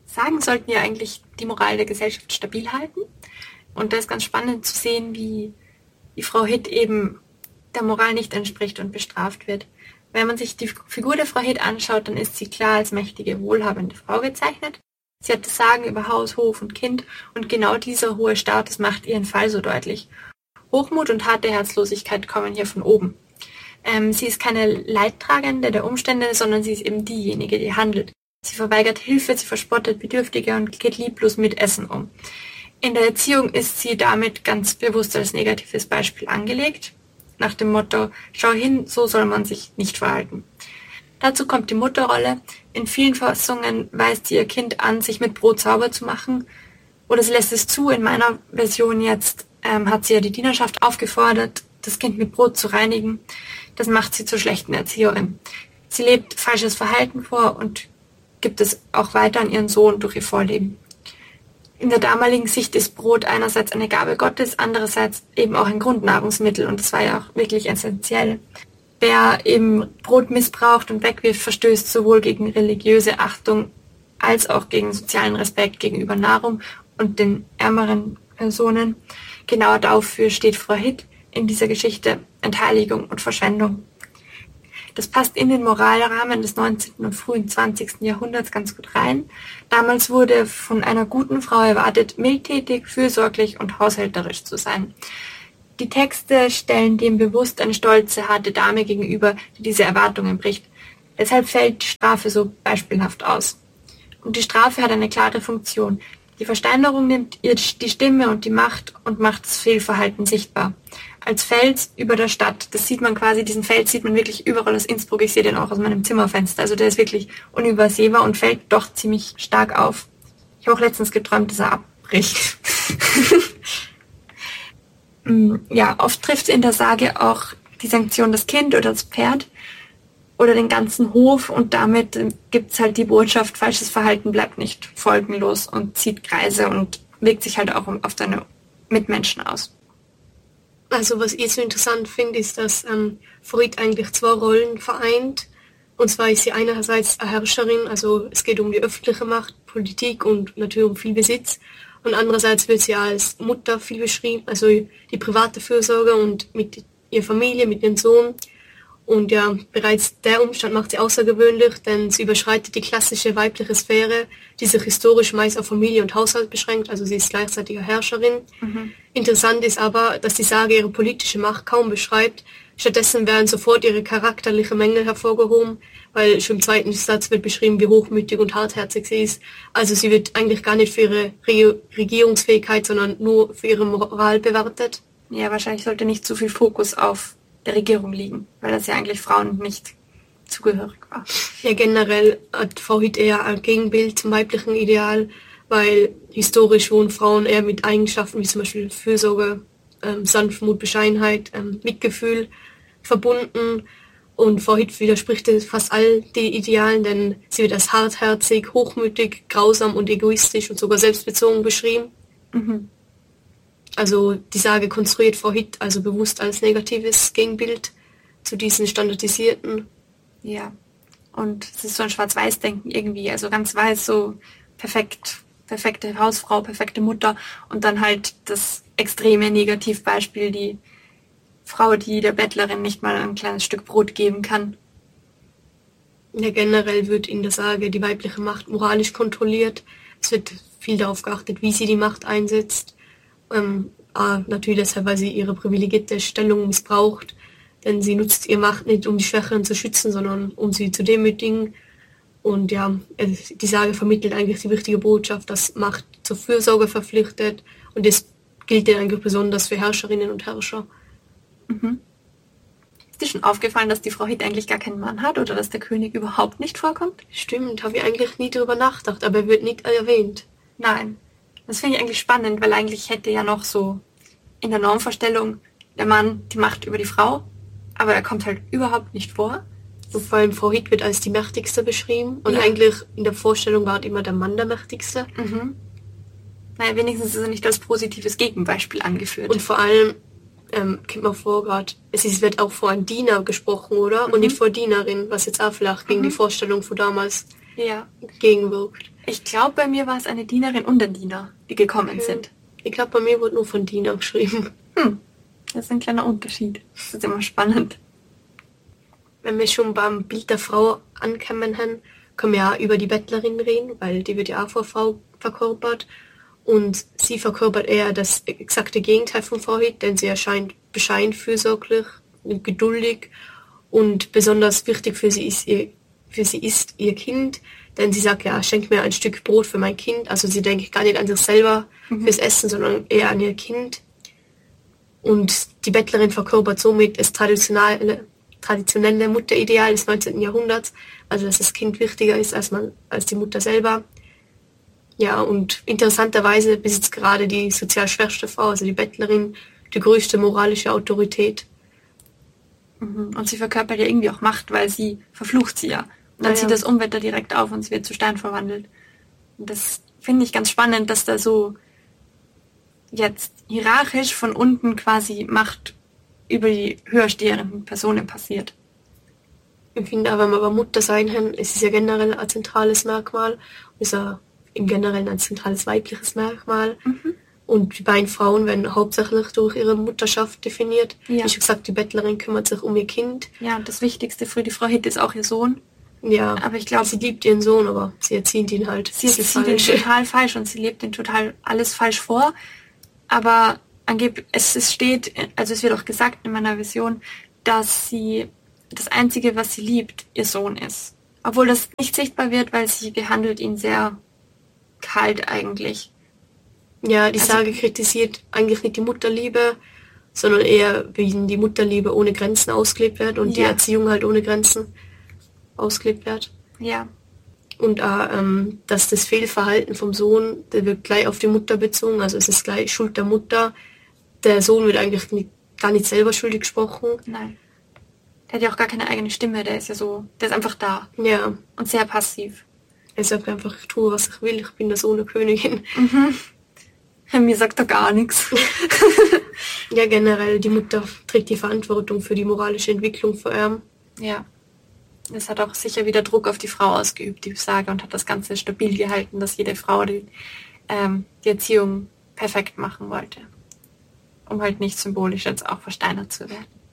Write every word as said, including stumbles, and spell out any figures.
Sagen sollten ja eigentlich die Moral der Gesellschaft stabil halten. Und da ist ganz spannend zu sehen, wie die Frau Hitt eben der Moral nicht entspricht und bestraft wird. Wenn man sich die Figur der Frau Hitt anschaut, dann ist sie klar als mächtige, wohlhabende Frau gezeichnet. Sie hat das Sagen über Haus, Hof und Kind und genau dieser hohe Status macht ihren Fall so deutlich. Hochmut und harte Herzlosigkeit kommen hier von oben. Ähm, sie ist keine Leidtragende der Umstände, sondern sie ist eben diejenige, die handelt. Sie verweigert Hilfe, sie verspottet Bedürftige und geht lieblos mit Essen um. In der Erziehung ist sie damit ganz bewusst als negatives Beispiel angelegt, nach dem Motto, schau hin, so soll man sich nicht verhalten. Dazu kommt die Mutterrolle. In vielen Fassungen weist sie ihr Kind an, sich mit Brot sauber zu machen, oder sie lässt es zu. In meiner Version jetzt ähm, hat sie ja die Dienerschaft aufgefordert, das Kind mit Brot zu reinigen. Das macht sie zur schlechten Erzieherin. Sie lebt falsches Verhalten vor und gibt es auch weiter an ihren Sohn durch ihr Vorleben. In der damaligen Sicht ist Brot einerseits eine Gabe Gottes, andererseits eben auch ein Grundnahrungsmittel und das war ja auch wirklich essentiell. Wer eben Brot missbraucht und wegwirft, verstößt sowohl gegen religiöse Achtung als auch gegen sozialen Respekt gegenüber Nahrung und den ärmeren Personen. Genau dafür steht Frau Hitt in dieser Geschichte, Entheiligung und Verschwendung. Das passt in den Moralrahmen des neunzehnten und frühen zwanzigsten Jahrhunderts ganz gut rein. Damals wurde von einer guten Frau erwartet, mildtätig, fürsorglich und haushälterisch zu sein. Die Texte stellen dem bewusst eine stolze, harte Dame gegenüber, die diese Erwartungen bricht. Deshalb fällt die Strafe so beispielhaft aus. Und die Strafe hat eine klare Funktion. Die Versteinerung nimmt ihr die Stimme und die Macht und macht das Fehlverhalten sichtbar. Als Fels über der Stadt, das sieht man quasi, diesen Fels sieht man wirklich überall aus Innsbruck, ich sehe den auch aus meinem Zimmerfenster, also der ist wirklich unübersehbar und fällt doch ziemlich stark auf. Ich habe auch letztens geträumt, dass er abbricht. Ja, oft trifft in der Sage auch die Sanktion das Kind oder das Pferd oder den ganzen Hof und damit gibt es halt die Botschaft, falsches Verhalten bleibt nicht folgenlos und zieht Kreise und wirkt sich halt auch auf deine Mitmenschen aus. Also was ich so interessant finde, ist, dass ähm, Freud eigentlich zwei Rollen vereint. Und zwar ist sie einerseits eine Herrscherin, also es geht um die öffentliche Macht, Politik und natürlich um viel Besitz. Und andererseits wird sie als Mutter viel beschrieben, also die private Fürsorge und mit ihrer Familie, mit ihrem Sohn. Und ja, bereits der Umstand macht sie außergewöhnlich, denn sie überschreitet die klassische weibliche Sphäre, die sich historisch meist auf Familie und Haushalt beschränkt, also sie ist gleichzeitig eine Herrscherin. Mhm. Interessant ist aber, dass die Sage ihre politische Macht kaum beschreibt. Stattdessen werden sofort ihre charakterlichen Mängel hervorgehoben, weil schon im zweiten Satz wird beschrieben, wie hochmütig und hartherzig sie ist. Also sie wird eigentlich gar nicht für ihre Re- Regierungsfähigkeit, sondern nur für ihre Moral bewertet. Ja, wahrscheinlich sollte nicht zu viel Fokus auf der Regierung liegen, weil das ja eigentlich Frauen nicht zugehörig war. Ja, generell hat Frau Hitt eher ein Gegenbild zum weiblichen Ideal, weil historisch wurden Frauen eher mit Eigenschaften wie zum Beispiel Fürsorge, ähm, Sanftmut, Bescheidenheit, ähm, Mitgefühl verbunden. Und Frau Hitt widerspricht fast all die Idealen, denn sie wird als hartherzig, hochmütig, grausam und egoistisch und sogar selbstbezogen beschrieben. Mhm. Also die Sage konstruiert Frau Hitt also bewusst als negatives Gegenbild zu diesen standardisierten. Ja, und es ist so ein Schwarz-Weiß-Denken irgendwie, also ganz weiß, so perfekt, perfekte Hausfrau, perfekte Mutter und dann halt das extreme Negativbeispiel, die Frau, die der Bettlerin nicht mal ein kleines Stück Brot geben kann. Ja, generell wird in der Sage die weibliche Macht moralisch kontrolliert. Es wird viel darauf geachtet, wie sie die Macht einsetzt. Ähm, ah, natürlich deshalb, weil sie ihre privilegierte Stellung missbraucht, denn sie nutzt ihre Macht nicht, um die Schwächeren zu schützen, sondern um sie zu demütigen. Und ja, die Sage vermittelt eigentlich die wichtige Botschaft, dass Macht zur Fürsorge verpflichtet und das gilt ja eigentlich besonders für Herrscherinnen und Herrscher. Mhm. Ist dir schon aufgefallen, dass die Frau Hitt eigentlich gar keinen Mann hat oder dass der König überhaupt nicht vorkommt? Stimmt, habe ich eigentlich nie darüber nachgedacht, aber er wird nicht erwähnt. Nein. Das finde ich eigentlich spannend, weil eigentlich hätte ja noch so in der Normvorstellung der Mann die Macht über die Frau, aber er kommt halt überhaupt nicht vor. Und vor allem Frau Hitt wird als die Mächtigste beschrieben und ja. Eigentlich in der Vorstellung war immer der Mann der Mächtigste. Mhm. Naja, wenigstens ist er nicht als positives Gegenbeispiel angeführt. Und vor allem, ähm, kommt man vor gerade, es ist, wird auch vor einem Diener gesprochen, oder? Mhm. Und nicht vor Dienerin, was jetzt auch vielleicht gegen mhm. die Vorstellung von damals ja. gegenwirkt. Ich glaube, bei mir war es eine Dienerin und ein Diener, die gekommen Okay. sind. Ich glaube, bei mir wurde nur von Diener geschrieben. Hm, das ist ein kleiner Unterschied. Das ist immer spannend. Wenn wir schon beim Bild der Frau ankommen haben, können wir ja über die Bettlerin reden, weil die wird ja auch von Frau verkörpert. Und sie verkörpert eher das exakte Gegenteil von Frau Hitt, denn sie erscheint bescheiden fürsorglich, geduldig und besonders wichtig für sie ist ihr, für sie ist ihr Kind, denn sie sagt ja, schenk mir ein Stück Brot für mein Kind. Also sie denkt gar nicht an sich selber Mhm. fürs Essen, sondern eher an ihr Kind. Und die Bettlerin verkörpert somit das traditionelle, traditionelle Mutterideal des neunzehnten Jahrhunderts, also dass das Kind wichtiger ist als, man, als die Mutter selber. Ja, und interessanterweise besitzt gerade die sozial schwächste Frau, also die Bettlerin, die größte moralische Autorität. Mhm. Und sie verkörpert ja irgendwie auch Macht, weil sie verflucht sie ja. Und dann Ja, zieht ja. das Unwetter direkt auf und es wird zu Stein verwandelt. Und das finde ich ganz spannend, dass da so jetzt hierarchisch von unten quasi Macht über die höher stehenden Personen passiert. Ich finde auch, wenn wir bei Mutter sein haben, ist es ja generell ein zentrales Merkmal. Ist ja im Generellen ein zentrales weibliches Merkmal. Mhm. Und die beiden Frauen werden hauptsächlich durch ihre Mutterschaft definiert. Ja. Wie schon gesagt, die Bettlerin kümmert sich um ihr Kind. Ja, und das Wichtigste für die Frau Hitt ist auch ihr Sohn. Ja, Aber ich glaube, sie liebt ihren Sohn, aber sie erzieht ihn halt. sie Das ist sieht ihn falsch. total falsch und sie lebt ihn total alles falsch vor. Aber angeblich, es, es steht, also es wird auch gesagt in meiner Vision, dass sie das Einzige, was sie liebt, ihr Sohn ist. Obwohl das nicht sichtbar wird, weil sie behandelt ihn sehr kalt eigentlich. Ja, die Also- Sage kritisiert eigentlich nicht die Mutterliebe, sondern eher, wie die Mutterliebe ohne Grenzen ausgelebt wird und die Ja. Erziehung halt ohne Grenzen ausgelebt wird. Ja, Und auch, ähm, dass das Fehlverhalten vom Sohn, der wird gleich auf die Mutter bezogen, also es ist gleich Schuld der Mutter. Der Sohn wird eigentlich nicht, gar nicht selber schuldig gesprochen. nein. Der hat ja auch gar keine eigene Stimme, der ist ja so, der ist einfach da Ja, und sehr passiv. er sagt einfach, ich tue, was ich will, ich bin der Sohn der Königin. Mir sagt er gar nichts. Ja, generell, die Mutter trägt die Verantwortung für die moralische Entwicklung von ihm. Ja. Das hat auch sicher wieder Druck auf die Frau ausgeübt, die Sage, und hat das Ganze stabil gehalten, dass jede Frau die, ähm, die Erziehung perfekt machen wollte. Um halt nicht symbolisch jetzt auch versteinert zu werden.